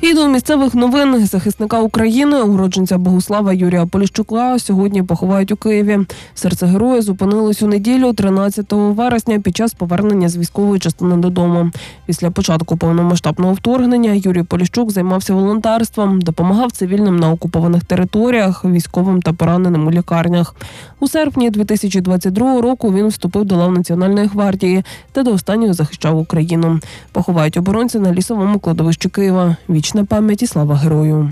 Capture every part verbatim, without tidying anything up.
І до місцевих новин. Захисника України, уродженця Богуслава Юрія Поліщука, сьогодні поховають у Києві. Серце героя зупинилось у неділю, тринадцятого вересня, під час повернення з військової частини додому. Після початку повномасштабного вторгнення Юрій Поліщук займався волонтерством, допомагав цивільним на окупованих територіях, військовим та пораненим у лікарнях. У серпні дві тисячі двадцять другого року він вступив до лав Національної гвардії та до останнього захищав Україну. Поховають оборонця на лісовому кладовищі Києва. Вічна пам'ять і слава герою.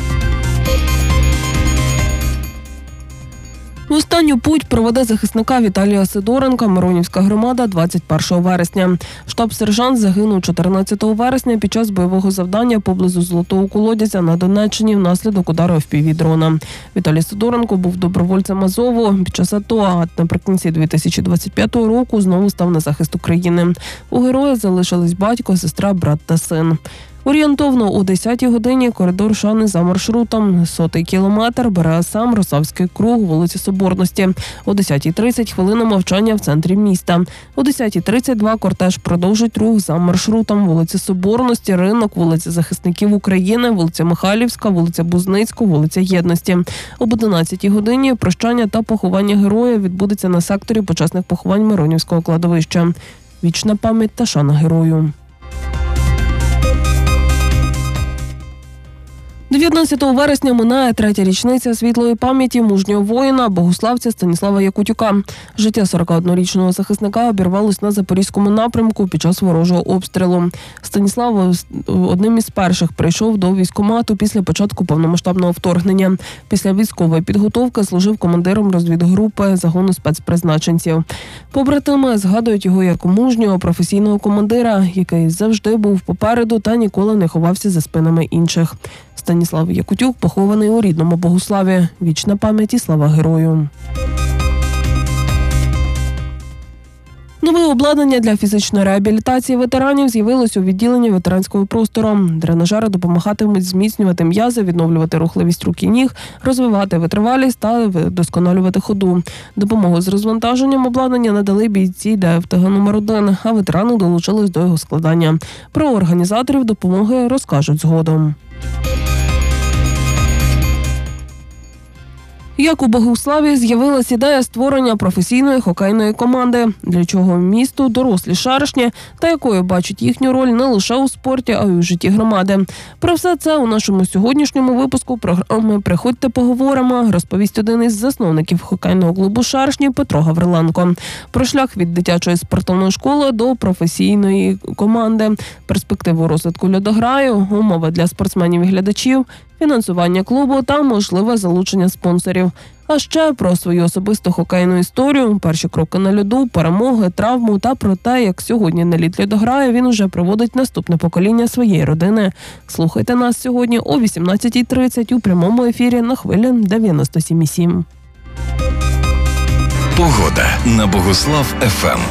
В останню путь проведе захисника Віталія Сидоренка Миронівська громада двадцять першого вересня. Штаб-сержант загинув чотирнадцятого вересня під час бойового завдання поблизу Золотого колодязя на Донеччині внаслідок удару еф пі ві-дрона. Віталій Сидоренко був добровольцем Азову під час АТО, а наприкінці дві тисячі двадцять п'ятого року знову став на захист України. У героя залишились батько, сестра, брат та син. Орієнтовно о десятій годині коридор шани за маршрутом. Сотий кілометр, бере сам Росавський круг, вулиці Соборності. О десятій тридцять хвилина мовчання в центрі міста. О десятій тридцять два кортеж продовжить рух за маршрутом вулиці Соборності, Ринок, вулиця Захисників України, вулиця Михайлівська, вулиця Бузницьку, вулиця Єдності. Об одинадцятій годині прощання та поховання героя відбудеться на секторі почесних поховань Миронівського кладовища. Вічна пам'ять та шана герою. дев'ятнадцятого вересня минає третя річниця світлої пам'яті мужнього воїна, богуславця Станіслава Якутюка. Життя сорокаоднорічного захисника обірвалось на Запорізькому напрямку під час ворожого обстрілу. Станіслав одним із перших прийшов до військкомату після початку повномасштабного вторгнення. Після військової підготовки служив командиром розвідгрупи загону спецпризначенців. Побратими згадують його як мужнього професійного командира, який завжди був попереду та ніколи не ховався за спинами інших. Станіслав Якутюк похований у рідному Богуславі. Вічна пам'ять і слава герою. Нове обладнання для фізичної реабілітації ветеранів з'явилось у відділенні ветеранського простору. Тренажери допомагатимуть зміцнювати м'язи, відновлювати рухливість рук і ніг, розвивати витривалість та вдосконалювати ходу. Допомогу з розвантаженням обладнання надали бійці де еф те ге номер один, а ветерани долучились до його складання. Про організаторів допомоги розкажуть згодом. Як у Богуславі з'явилась ідея створення професійної хокейної команди, для чого місту дорослі шаришні та якою бачать їхню роль не лише у спорті, а й у житті громади. Про все це у нашому сьогоднішньому випуску програми «Приходьте, поговоримо» розповість один із засновників хокейного клубу «Шаришні» Петро Гавриленко. Про шлях від дитячої спортивної школи до професійної команди, перспективу розвитку льодограю, умови для спортсменів і глядачів, фінансування клубу та можливе залучення спонсорів. А ще про свою особисту хокейну історію, перші кроки на льоду, перемоги, травму та про те, як сьогодні на лід льодограю він уже проводить наступне покоління своєї родини. Слухайте нас сьогодні о вісімнадцятій тридцять у прямому ефірі на хвилі дев'яносто сім і сім. Погода на Богуслав еф ем.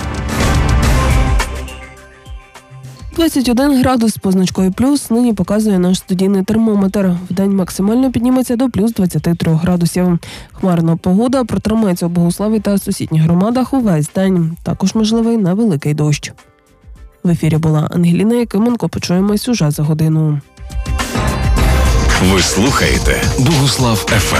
двадцять один градус з позначкою плюс нині показує наш студійний термометр. Вдень максимально підніметься до плюс двадцяти трьох градусів. Хмарна погода протримається у Богуславі та сусідніх громадах увесь день. Також можливий невеликий дощ. В ефірі була Ангеліна Якименко. Почуємось уже за годину. Ви слухаєте Богуслав еф ем.